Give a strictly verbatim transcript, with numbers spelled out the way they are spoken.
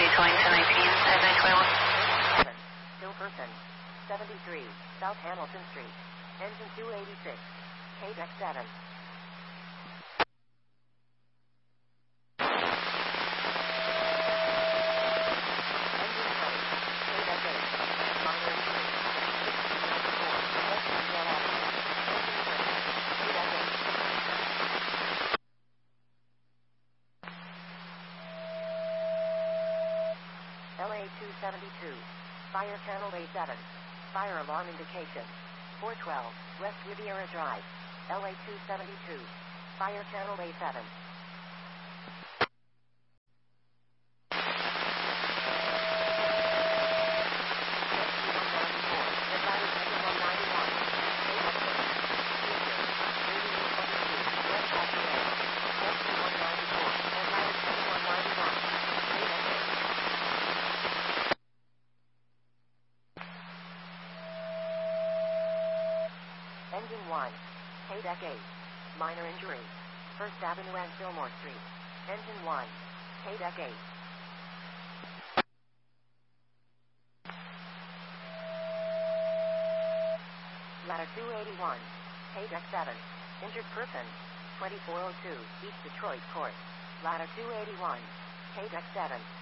going to nineteen, five nine twenty-one. Still person. seventy-three, South Hamilton Street. Engine two eighty-six. K deck seven. L A two seventy-two. Fire channel A seven. Fire alarm indication. four twelve, West Riviera Drive. L A two seventy-two. Fire channel A seven. Engine one. K deck eight. Minor injury. First Avenue and Fillmore Street. Engine one. K deck eight. Ladder two eighty-one. K deck seven. Injured person. twenty-four oh two. East Detroit Court. Ladder two eighty-one. K deck seven.